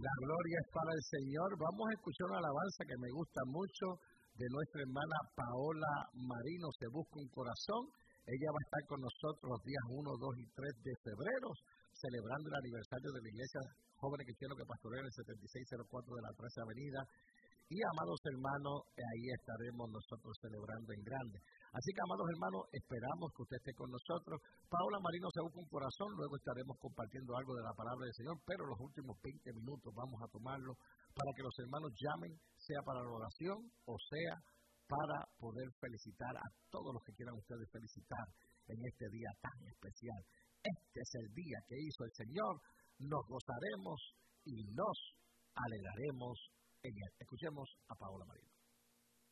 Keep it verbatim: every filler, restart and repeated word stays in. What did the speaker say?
La gloria es para el Señor. Vamos a escuchar una alabanza que me gusta mucho de nuestra hermana Paola Marino, Se Busca un Corazón. Ella va a estar con nosotros los días uno, dos y tres de febrero, celebrando el aniversario de la Iglesia Jóvenes Cristianos que pastorea en el setenta y seis cero cuatro de la trece Avenida. Y, amados hermanos, ahí estaremos nosotros celebrando en grande. Así que, amados hermanos, esperamos que usted esté con nosotros. Paola Marino Se Busca un Corazón, luego estaremos compartiendo algo de la palabra del Señor, pero los últimos veinte minutos vamos a tomarlo para que los hermanos llamen, sea para la oración o sea para poder felicitar a todos los que quieran ustedes felicitar en este día tan especial. Este es el día que hizo el Señor, nos gozaremos y nos alegraremos en él. Escuchemos a Paola Marino.